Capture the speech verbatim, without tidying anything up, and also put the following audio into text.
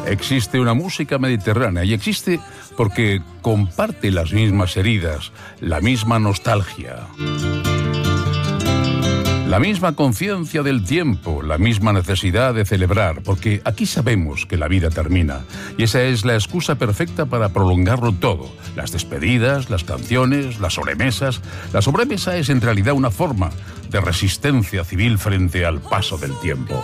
existe una música mediterránea y existe porque comparte las mismas heridas, la misma nostalgia, la misma conciencia del tiempo, la misma necesidad de celebrar, porque aquí sabemos que la vida termina y esa es la excusa perfecta para prolongarlo todo. Las despedidas, las canciones, las sobremesas. La sobremesa es en realidad una forma de resistencia civil frente al paso del tiempo.